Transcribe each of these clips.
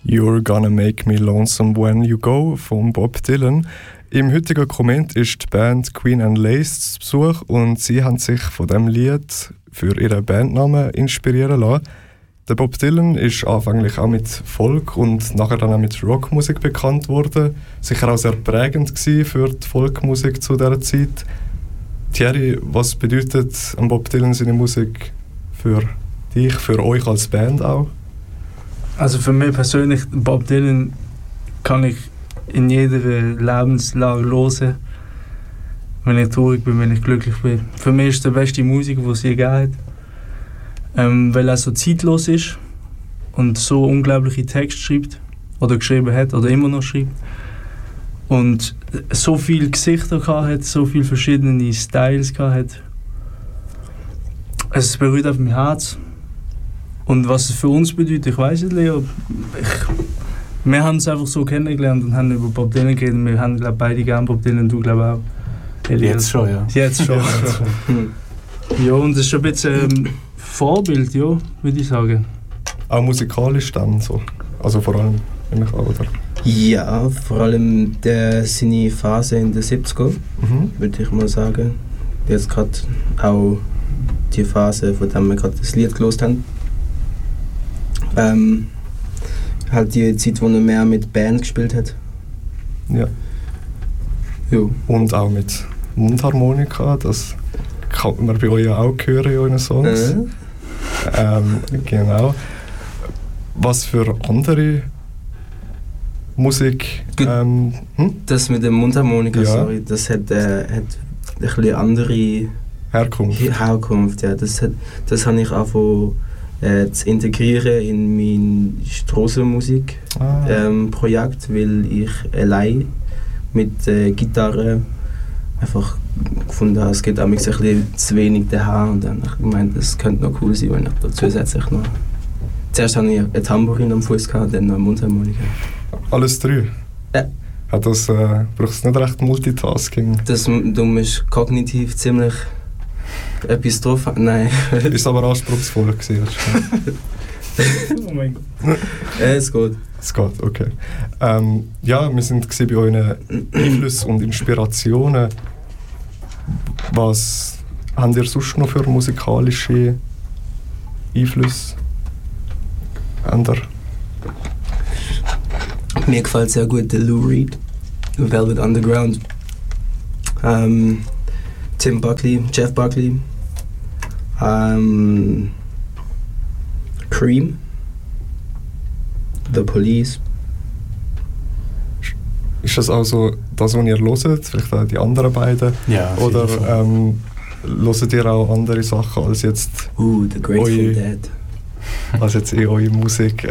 You're Gonna Make Me Lonesome When You Go von Bob Dylan. Im heutigen Comment ist die Band Queen and Lace zu Besuch und sie haben sich von diesem Lied für ihren Bandnamen inspirieren lassen. Der Bob Dylan ist anfänglich auch mit Folk und nachher dann auch mit Rockmusik bekannt worden. Sicher auch sehr prägend gewesen für die Folkmusik zu dieser Zeit. Thierry, was bedeutet Bob Dylan seine Musik für dich, für euch als Band auch? Also für mich persönlich, Bob Dylan kann ich in jeder Lebenslage hören. Wenn ich traurig bin, wenn ich glücklich bin. Für mich ist es die beste Musik, die es je gegeben hat. Weil er so zeitlos ist und so unglaubliche Texte schreibt oder geschrieben hat oder immer noch schreibt. Und so viele Gesichter hat, so viele verschiedene Styles hat. Es berührt auf mein Herz. Und was es für uns bedeutet, ich weiß nicht, Leo. Wir haben es einfach so kennengelernt und haben über Bob Dylan geredet. Wir haben, glaube beide gerne Bob Dylan, du glaube auch. Jetzt schon, ja. Jetzt schon. Ja, und das ist ein bisschen Vorbild, ja, würde ich sagen. Auch musikalisch dann so? Also vor allem, nehme ich an, oder? Ja, vor allem seine Phase in den 70er, würde ich mal sagen. Jetzt gerade auch die Phase, von der wir gerade das Lied gehört haben. Halt die Zeit, wo er mehr mit Band gespielt hat. Ja. Jo. Und auch mit Mundharmonika, das kann man bei euch auch hören in euren Songs. Genau. Was für andere Musik? Das mit dem Mundharmonika, ja. Sorry, das hat ein bisschen andere Herkunft, ja. Das habe ich angefangen zu integrieren in mein Strassenmusik-Projekt, weil ich allein mit Gitarre einfach gefunden habe, es geht ein bisschen zu wenig daher und dann habe ich gemeint, es könnte noch cool sein, wenn ich da zusätzlich noch... Zuerst hatte ich ein Tambourin am Fuß, dann noch eine Mundharmonika. Alles drei? Ja. Braucht es nicht recht Multitasking? Du musst kognitiv ziemlich etwas drauf haben. Nein. Ist aber anspruchsvoll gewesen. Oh mein Gott. Es geht. Es geht, okay. Ja, wir sind bei euren Einflüssen und Inspirationen. Was habt ihr sonst noch für musikalische Einflüsse? Mir gefällt sehr gut der Lou Reed, Velvet Underground, Tim Buckley, Jeff Buckley, Cream, The Police. Ist das auch so das, was ihr hört? Vielleicht auch die anderen beiden? Ja. Oder hört ihr auch andere Sachen als jetzt The Grateful Dead? Als jetzt in eurer Musik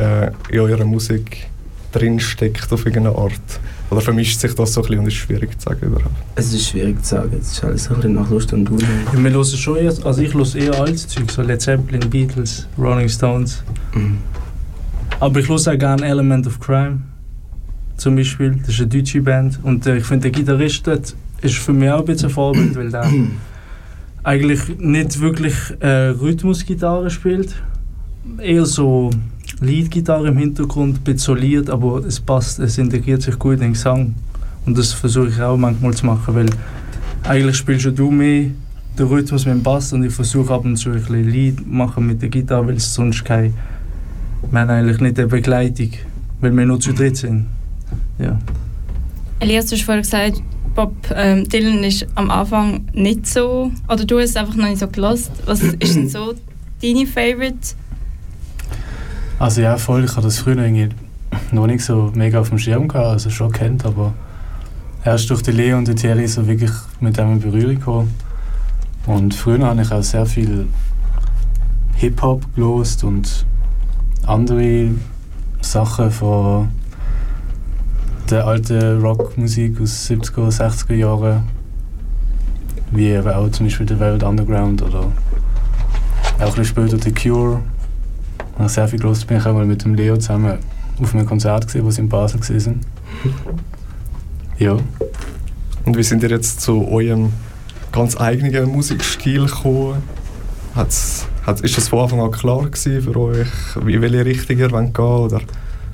drinsteckt auf irgendeine Art? Oder vermischt sich das so ein bisschen und ist schwierig zu sagen überhaupt? Es ist schwierig zu sagen, es ist alles ein bisschen nach Lust und Laune. Ja, wir hören schon eher, also ich höre eher altes Zeug, so Led Zeppelin, Beatles, Rolling Stones. Aber ich höre auch gerne Element of Crime, zum Beispiel. Das ist eine deutsche Band. Und ich finde, der Gitarrist dort ist für mich auch ein bisschen ein Vorbild, weil der eigentlich nicht wirklich Rhythmusgitarre spielt. Eher so Leadgitarre im Hintergrund, ein bisschen soliert, aber es passt, es integriert sich gut in den Gesang. Und das versuche ich auch manchmal zu machen, weil eigentlich spielst du mehr den Rhythmus mit dem Bass und ich versuche ab und zu ein bisschen Lead machen mit der Gitarre, weil es sonst wir haben eigentlich nicht eine Begleitung, weil wir nur zu dritt sind. Ja. Elias, du hast vorhin gesagt, Bob Dylan ist am Anfang nicht so, oder du hast es einfach noch nicht so gehört. Was ist denn so deine Favorite? Also ja, voll. Ich habe das früher irgendwie noch nicht so mega auf dem Schirm gehabt, also schon kennt, aber erst durch die Leo und die Thierry so wirklich mit dem in Berührung gekommen. Und früher habe ich auch sehr viel Hip-Hop gehört und andere Sachen von der alten Rockmusik aus 70er, 60er Jahren, wie eben auch zum Beispiel der Velvet Underground oder auch ein bisschen später The Cure. Ich habe sehr viel gehört, bin ich auch mal mit dem Leo zusammen auf einem Konzert gesehen, wo sie in Basel waren. Ja. Und wie sind ihr jetzt zu eurem ganz eigenen Musikstil gekommen? Ist das von Anfang an klar gewesen für euch, in welche Richtung ihr gehen wollt? Oder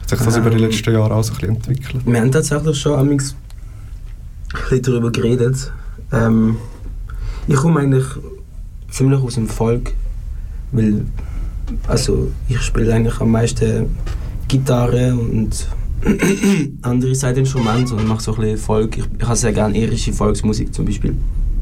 Hat sich das über die letzten Jahre auch so ein bisschen entwickelt? Wir haben tatsächlich schon ein bisschen darüber geredet. Ich komme eigentlich ziemlich aus dem Folk, weil also ich spiele eigentlich am meisten Gitarre und andere Seiteninstrumente und mache so ein bisschen Folk. Ich habe sehr gerne irische Volksmusik zum Beispiel.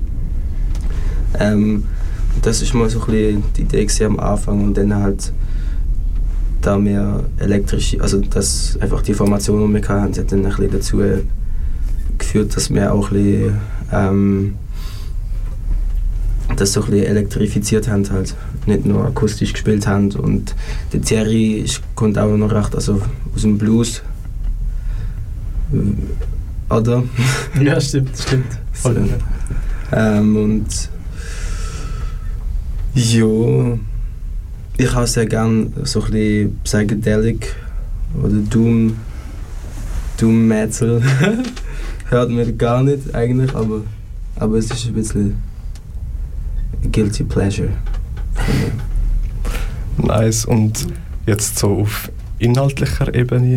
Das ist mal so ein bisschen die Idee am Anfang und dann halt da mehr elektrische, also dass einfach die Formation, die wir hatten, hat dann ein bisschen dazu geführt, dass wir auch ein bisschen, das so ein bisschen elektrifiziert haben, halt. Nicht nur akustisch gespielt haben. Und der Thierry kommt auch noch recht also aus dem Blues. Oder? Ja, stimmt. Voll. Und ja, ich habe sehr gerne so ein bisschen Psychedelic oder Doom Metal. Hört man gar nicht eigentlich, aber es ist ein bisschen Guilty Pleasure. Nice. Und jetzt so auf inhaltlicher Ebene,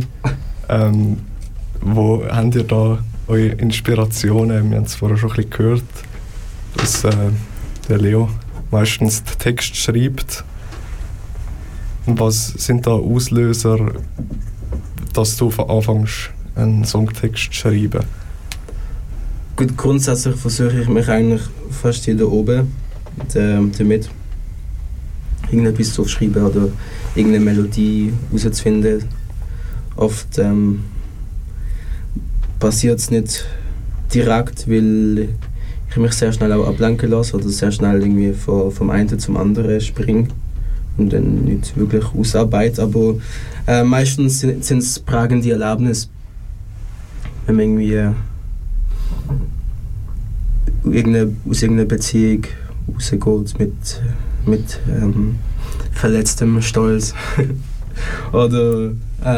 wo habt ihr da eure Inspirationen? Wir haben es vorher schon ein bisschen gehört, dass der Leo meistens den Text schreibt. Und was sind da Auslöser, dass du anfängst, einen Songtext zu schreiben? Gut, grundsätzlich versuche ich mich eigentlich fast jeder oben damit irgendetwas zu schreiben oder irgendeine Melodie herauszufinden. Oft passiert es nicht direkt, weil ich mich sehr schnell auch ablenken lasse oder sehr schnell irgendwie vom einen zum anderen springe und dann nicht wirklich ausarbeite. Aber meistens sind es prägende Erlebnisse, wenn man irgendwie aus irgendeiner Beziehung rausgeht mit verletztem Stolz oder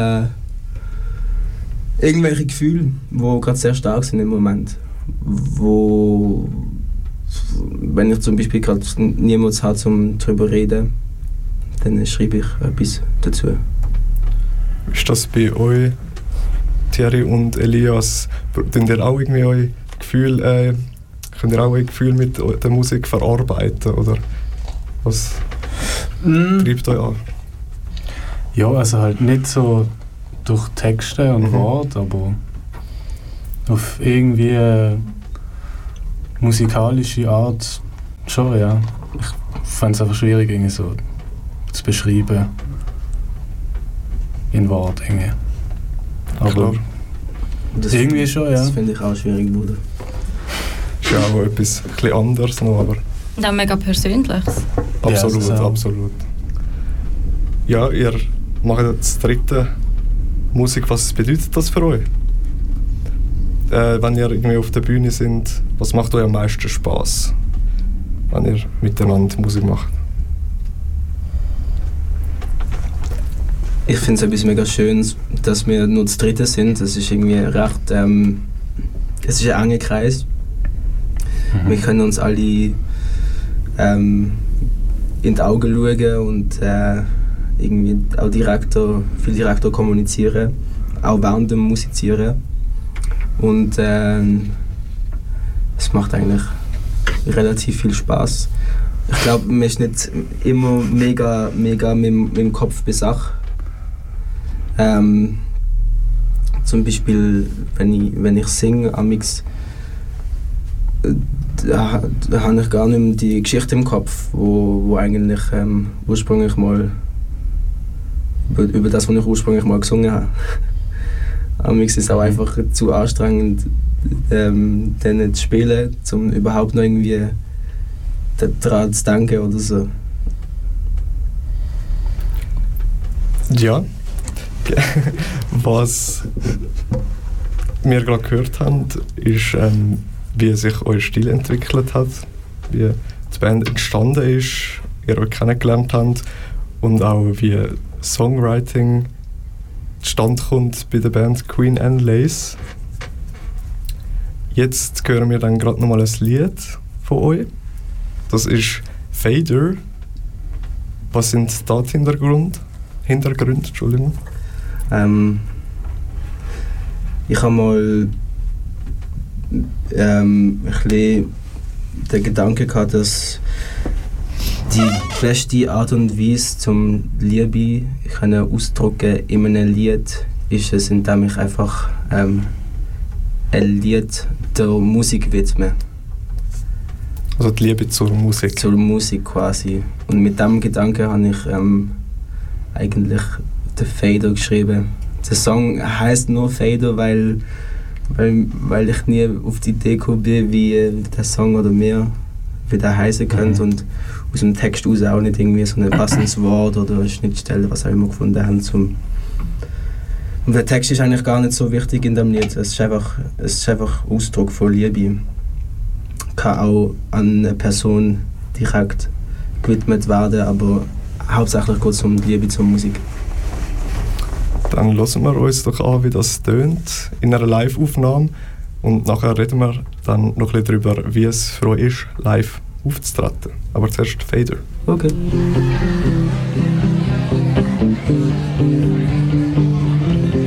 irgendwelche Gefühle, die gerade sehr stark sind im Moment. Wo, wenn ich zum Beispiel gerade niemanden habe, um darüber zu reden, dann schreibe ich etwas dazu. Ist das bei euch, Thierry und Elias, könnt ihr auch irgendwie eure Gefühle mit der Musik verarbeiten, oder was treibt euch an? Ja, also halt nicht so durch Texte und Worte, aber auf irgendwie musikalische Art schon, ja. Ich fand es einfach schwierig, irgendwie so zu beschreiben in Worten. Aber klar. Das irgendwie schon, ja. Das finde ich auch schwierig, Bruder. Ist ja auch etwas ein bisschen anderes noch, aber Und auch mega Persönliches. absolut, Ja, absolut. Ja, ihr macht jetzt dritte Musik. Was bedeutet das für euch? Wenn ihr irgendwie auf der Bühne seid, was macht euch am meisten Spass, wenn ihr miteinander Musik macht? Ich finde es etwas mega Schönes, dass wir nur das Dritte sind. Das ist irgendwie recht, es ist ein enger Kreis. Wir können uns alle in die Augen schauen und irgendwie auch viel direkter kommunizieren, auch während dem Musizieren. Und es macht eigentlich relativ viel Spaß. Ich glaube, man ist nicht immer mega mit dem Kopf bei Sache. Zum Beispiel, wenn ich singe, da habe ich gar nicht mehr die Geschichte im Kopf, wo eigentlich ursprünglich mal über das, was ich ursprünglich mal gesungen habe. Amix ist es auch einfach zu anstrengend, dann zu spielen, um überhaupt noch irgendwie daran zu denken oder so. Ja. Was wir gerade gehört haben, ist, wie sich euer Stil entwickelt hat, wie die Band entstanden ist, ihr euch kennengelernt habt und auch wie Songwriting zustande kommt bei der Band Queen and Lace. Jetzt hören wir dann gerade nochmal ein Lied von euch. Das ist Fader. Was sind da die Hintergründe? Entschuldigung. Ich habe mal ein bisschen den Gedanken gehabt, dass die beste Art und Weise zum Liebe ausdrücken in einem Lied ist es, indem ich einfach ein Lied der Musik widme. Also die Liebe zur Musik? Zur Musik quasi. Und mit diesem Gedanken habe ich eigentlich den Fader geschrieben. Der Song heisst nur Fader, weil ich nie auf die Idee gekommen bin, wie der Song oder mehr wie der heißen könnte und aus dem Text aus auch nicht irgendwie so ein passendes Wort oder eine Schnittstelle, was auch immer gefunden haben. Und der Text ist eigentlich gar nicht so wichtig in dem Lied. Es ist einfach Ausdruck von Liebe. Kann auch an eine Person direkt gewidmet werden, aber hauptsächlich geht es um die Liebe zur Musik. Dann hören wir uns doch an, wie das tönt in einer Live-Aufnahme. Und nachher reden wir dann noch ein bisschen darüber, wie es für euch ist, live aufzutreten. Aber zuerst Fader. Okay.